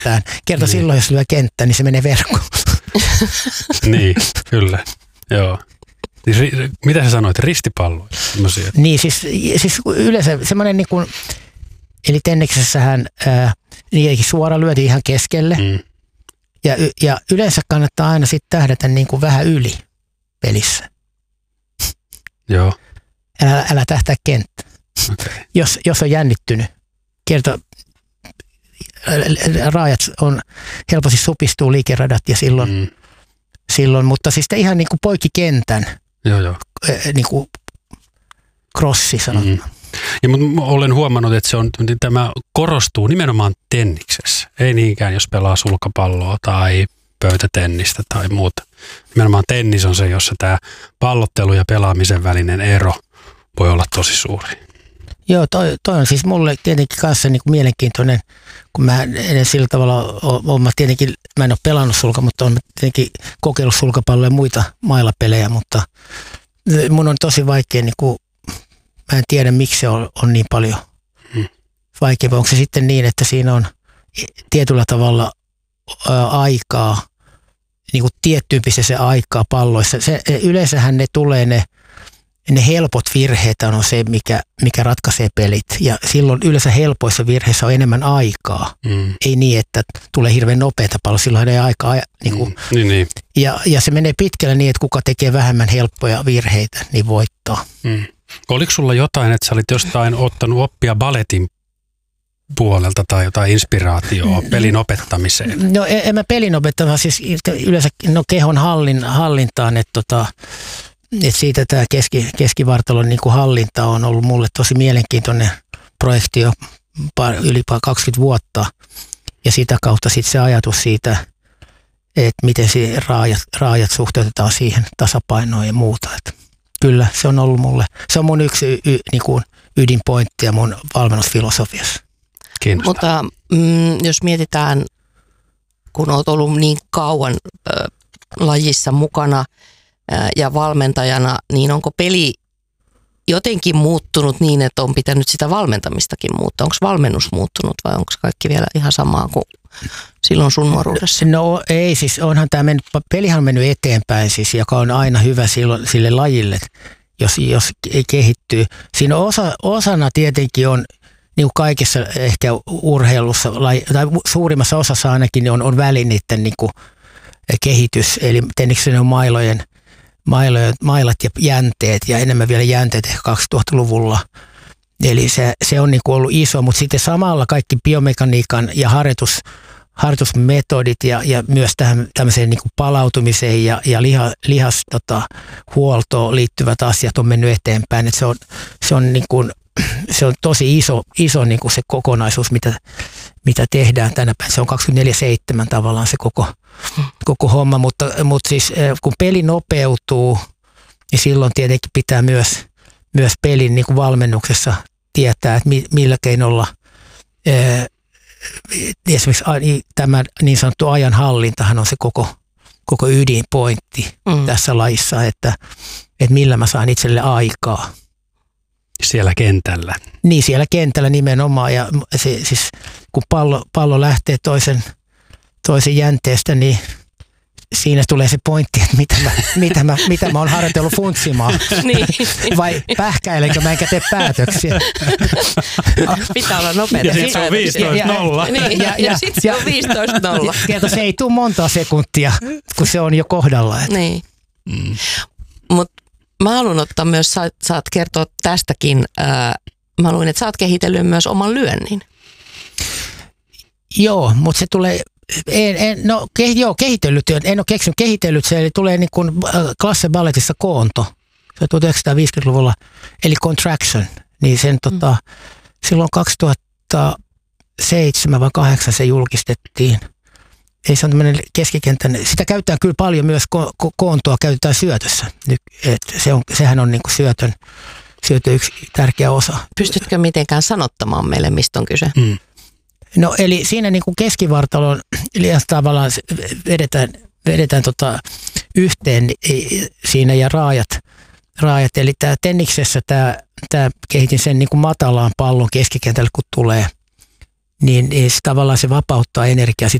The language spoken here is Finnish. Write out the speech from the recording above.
kenttään. Kerta silloin, jos lyö kenttään, niin se menee verkkoon. Niin, kyllä. Joo. Mitä sä sanoit? Ristipalloja? Niin, siis yleensä semmoinen niin kuin, eli tenniksessähän niidenkin suora lyötiin ihan keskelle. Ja yleensä kannattaa aina sitten tähdätä niin kuin vähän yli pelissä. Joo. Älä tähtää kenttään. Okay. Jos on jännittynyt. Kerta raajat on helposti supistuu liikeradat ja silloin, mutta siis ihan niin kuin poikki kentän. Joo. Niin kuin crossi sanotaan. Ja olen huomannut, että tämä korostuu nimenomaan tenniksessä. Ei niinkään, jos pelaa sulkapalloa tai pöytätennistä tai muuta. Nimenomaan tennis on se, jossa tämä pallottelu ja pelaamisen välinen ero voi olla tosi suuri. Joo, toi on siis mulle tietenkin kanssa niin kuin mielenkiintoinen, kun mä en sillä tavalla mä en ole pelannut mutta olen tietenkin kokeillut sulkapalloa ja muita mailapelejä, mutta mun on tosi vaikea, niin kuin, mä en tiedä miksi se on niin paljon vaikeaa. Onko se sitten niin, että siinä on tietyllä tavalla aikaa, niin kuin tiettyyn pisteeseen aikaa palloissa. Yleensähän ne tulee ne helpot virheet on se, mikä ratkaisee pelit. Ja silloin yleensä helpoissa virheissä on enemmän aikaa. Ei niin, että tulee hirveän nopeata palloa, silloin ei aikaa. Niin. Ja se menee pitkälle niin, että kuka tekee vähemmän helppoja virheitä, niin voittaa. Oliko sulla jotain, että sä olit jostain ottanut oppia balletin puolelta tai jotain inspiraatioa pelin opettamiseen? No en mä pelin opettamaan, siis yleensä kehon hallintaan, että siitä tämä keskivartalon niin kuin hallinta on ollut mulle tosi mielenkiintoinen projekti jo yli 20 vuotta. Ja sitä kautta sitten se ajatus siitä, että miten raajat suhteutetaan siihen tasapainoon ja muuta. Että kyllä, se on ollut mulle, se on mun yksi niin kuin ydinpointti ja mun valmennusfilosofiassa. Mutta jos mietitään, kun olet ollut niin kauan lajissa mukana ja valmentajana, niin onko peli jotenkin muuttunut niin, että on pitänyt sitä valmentamistakin muuttaa? Onko valmennus muuttunut vai onko kaikki vielä ihan samaa kuin silloin sun nuoruudessa? No ei, siis onhan tämä pelihan on mennyt eteenpäin siis, joka on aina hyvä sille lajille, jos ei kehittyy. Siinä osana tietenkin on, niin kuin kaikessa ehkä urheilussa, tai suurimmassa osassa ainakin on välineiden niin kuin kehitys, eli tenniksen on mailat ja jänteet, ja enemmän vielä jänteet ehkä 2000-luvulla. Eli se on niin kuin ollut iso, mutta sitten samalla kaikki biomekaniikan ja harjoitusmetodit ja myös tämmöiseen niin kuin palautumiseen ja lihashuoltoon liittyvät asiat on mennyt eteenpäin. Että se on niin kuin se on tosi iso niin kuin se kokonaisuus, mitä tehdään tänä päivänä. Se on 24/7 tavallaan se koko homma, mutta siis kun peli nopeutuu, niin silloin tietenkin pitää myös pelin niin kuin valmennuksessa tietää, että millä keinolla esimerkiksi tämä niin sanottu ajanhallintahan on se koko ydinpointti tässä lajissa, että millä mä saan itselle aikaa. Siellä kentällä. Niin, siellä kentällä nimenomaan. Ja siis, kun pallo lähtee toisen jänteestä, niin siinä tulee se pointti, että mitä mä oon harjoitellut funtsimaan. Niin. Vai pähkäilenkö mä enkä tee päätöksiä. Pitää olla nopeita. Ja sitten se on 15-0. Niin, ja sitten se on 15-0. Kerta se ei tule monta sekuntia, kun se on jo kohdalla. Niin. Mutta mä haluan ottaa myös, saat kertoa tästäkin, mä haluan, että sä oot kehitellyt myös oman lyönnin. Joo, mutta se tulee, kehitellyt, en ole keksinyt kehitellyt, se eli tulee niin kuin Klasse Balletissa koonto, se on 1950-luvulla, eli contraction, niin sen silloin 2007 vai 2008 se julkistettiin. Ei se on tämmöinen keskikentän, sitä käytetään kyllä paljon myös, koontoa käytetään syötössä. Sehän on niin kuin syötön yksi tärkeä osa. Pystytkö mitenkään sanottamaan meille, mistä on kyse? No eli siinä niin kuin keskivartalon tavallaan vedetään yhteen siinä ja raajat. Eli tämä tenniksessä tämä kehitin sen niin kuin matalaan pallon keskikentälle, kun tulee. niin tavallaan se vapauttaa energiaa.